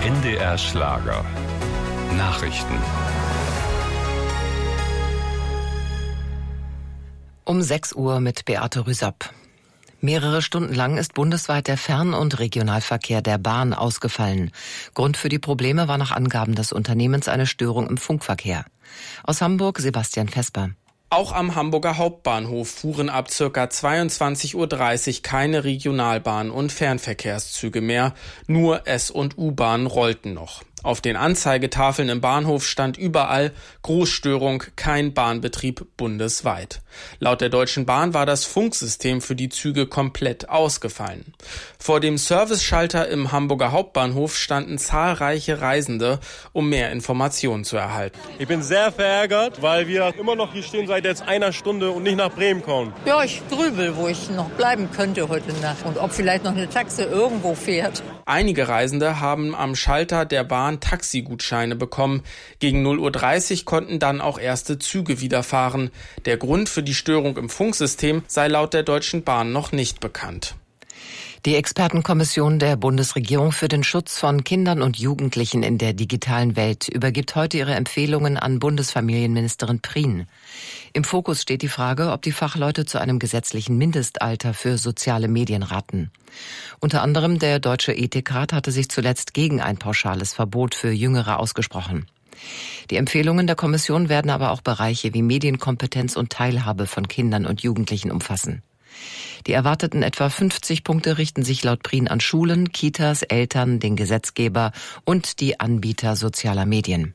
NDR Schlager. Nachrichten. Um 6 Uhr mit Beate Rüsapp. Mehrere Stunden lang ist bundesweit der Fern- und Regionalverkehr der Bahn ausgefallen. Grund für die Probleme war nach Angaben des Unternehmens eine Störung im Funkverkehr. Aus Hamburg Sebastian Vesper. Auch am Hamburger Hauptbahnhof fuhren ab ca. 22:30 Uhr keine Regionalbahn- und Fernverkehrszüge mehr. Nur S- und U-Bahnen rollten noch. Auf den Anzeigetafeln im Bahnhof stand überall Großstörung, kein Bahnbetrieb bundesweit. Laut der Deutschen Bahn war das Funksystem für die Züge komplett ausgefallen. Vor dem Serviceschalter im Hamburger Hauptbahnhof standen zahlreiche Reisende, um mehr Informationen zu erhalten. Ich bin sehr verärgert, weil wir immer noch hier stehen seit jetzt einer Stunde und nicht nach Bremen kommen. Ja, ich grübel, wo ich noch bleiben könnte heute Nacht und ob vielleicht noch eine Taxe irgendwo fährt. Einige Reisende haben am Schalter der Bahn Taxigutscheine bekommen. Gegen 0:30 Uhr konnten dann auch erste Züge wieder fahren. Der Grund für die Störung im Funksystem sei laut der Deutschen Bahn noch nicht bekannt. Die Expertenkommission der Bundesregierung für den Schutz von Kindern und Jugendlichen in der digitalen Welt übergibt heute ihre Empfehlungen an Bundesfamilienministerin Prien. Im Fokus steht die Frage, ob die Fachleute zu einem gesetzlichen Mindestalter für soziale Medien raten. Unter anderem der Deutsche Ethikrat hatte sich zuletzt gegen ein pauschales Verbot für Jüngere ausgesprochen. Die Empfehlungen der Kommission werden aber auch Bereiche wie Medienkompetenz und Teilhabe von Kindern und Jugendlichen umfassen. Die erwarteten etwa 50 Punkte richten sich laut Prien an Schulen, Kitas, Eltern, den Gesetzgeber und die Anbieter sozialer Medien.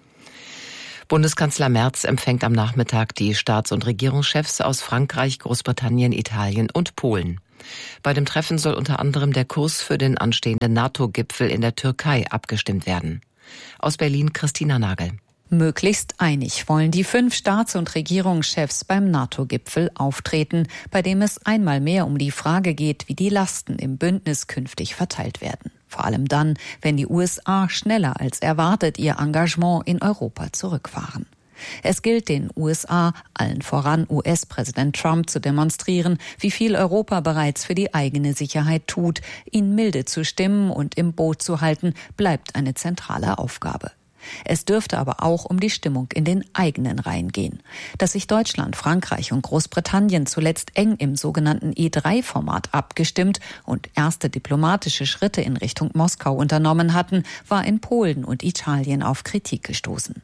Bundeskanzler Merz empfängt am Nachmittag die Staats- und Regierungschefs aus Frankreich, Großbritannien, Italien und Polen. Bei dem Treffen soll unter anderem der Kurs für den anstehenden NATO-Gipfel in der Türkei abgestimmt werden. Aus Berlin Christina Nagel. Möglichst einig wollen die 5 Staats- und Regierungschefs beim NATO-Gipfel auftreten, bei dem es einmal mehr um die Frage geht, wie die Lasten im Bündnis künftig verteilt werden. Vor allem dann, wenn die USA schneller als erwartet ihr Engagement in Europa zurückfahren. Es gilt den USA, allen voran US-Präsident Trump, zu demonstrieren, wie viel Europa bereits für die eigene Sicherheit tut. Ihn milde zu stimmen und im Boot zu halten, bleibt eine zentrale Aufgabe. Es dürfte aber auch um die Stimmung in den eigenen Reihen gehen. Dass sich Deutschland, Frankreich und Großbritannien zuletzt eng im sogenannten E3-Format abgestimmt und erste diplomatische Schritte in Richtung Moskau unternommen hatten, war in Polen und Italien auf Kritik gestoßen.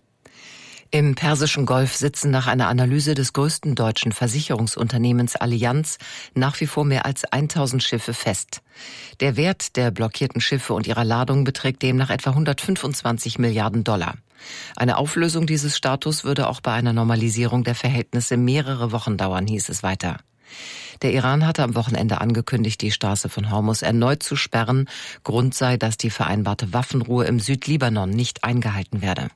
Im Persischen Golf sitzen nach einer Analyse des größten deutschen Versicherungsunternehmens Allianz nach wie vor mehr als 1000 Schiffe fest. Der Wert der blockierten Schiffe und ihrer Ladung beträgt demnach etwa 125 Milliarden $. Eine Auflösung dieses Status würde auch bei einer Normalisierung der Verhältnisse mehrere Wochen dauern, hieß es weiter. Der Iran hatte am Wochenende angekündigt, die Straße von Hormuz erneut zu sperren. Grund sei, dass die vereinbarte Waffenruhe im Südlibanon nicht eingehalten werde.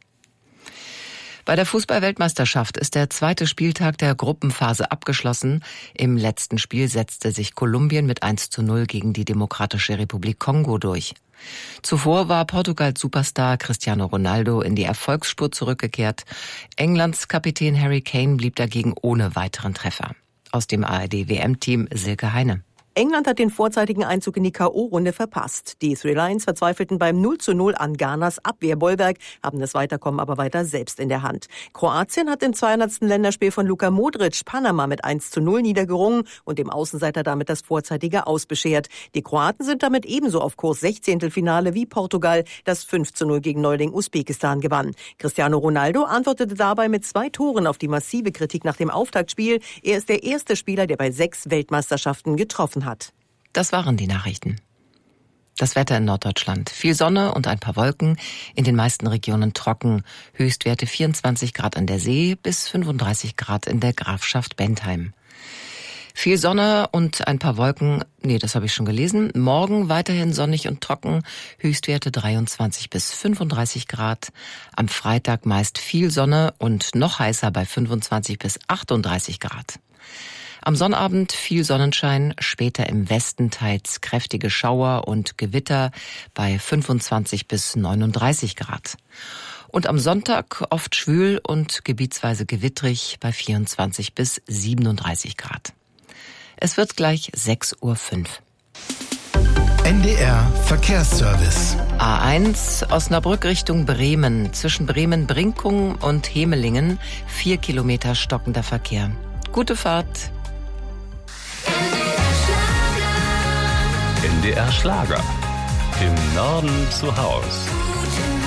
Bei der Fußball-Weltmeisterschaft ist der zweite Spieltag der Gruppenphase abgeschlossen. Im letzten Spiel setzte sich Kolumbien mit 1:0 gegen die Demokratische Republik Kongo durch. Zuvor war Portugals Superstar Cristiano Ronaldo in die Erfolgsspur zurückgekehrt. Englands Kapitän Harry Kane blieb dagegen ohne weiteren Treffer. Aus dem ARD-WM-Team Silke Heine. England hat den vorzeitigen Einzug in die K.O.-Runde verpasst. Die Three Lions verzweifelten beim 0:0 an Ghanas Abwehrbollwerk, haben das Weiterkommen aber weiter selbst in der Hand. Kroatien hat im 200. Länderspiel von Luka Modric Panama mit 1:0 niedergerungen und dem Außenseiter damit das vorzeitige Aus beschert. Die Kroaten sind damit ebenso auf Kurs 16. wie Portugal, das 5:0 gegen Neuling Usbekistan gewann. Cristiano Ronaldo antwortete dabei mit 2 Toren auf die massive Kritik nach dem Auftaktspiel. Er ist der erste Spieler, der bei 6 Weltmeisterschaften getroffen hat. Das waren die Nachrichten. Das Wetter in Norddeutschland. Viel Sonne und ein paar Wolken. In den meisten Regionen trocken. Höchstwerte 24 Grad an der See bis 35 Grad in der Grafschaft Bentheim. Viel Sonne und ein paar Wolken. Das habe ich schon gelesen. Morgen weiterhin sonnig und trocken. Höchstwerte 23 bis 35 Grad. Am Freitag meist viel Sonne und noch heißer bei 25 bis 38 Grad. Am Sonnabend viel Sonnenschein, später im Westen teils kräftige Schauer und Gewitter bei 25 bis 39 Grad. Und am Sonntag oft schwül und gebietsweise gewittrig bei 24 bis 37 Grad. Es wird gleich 6:05 Uhr. NDR Verkehrsservice. A1 Osnabrück Richtung Bremen. Zwischen Bremen-Brinkum und Hemelingen 4 Kilometer stockender Verkehr. Gute Fahrt. NDR Schlager. Im Norden zu Haus.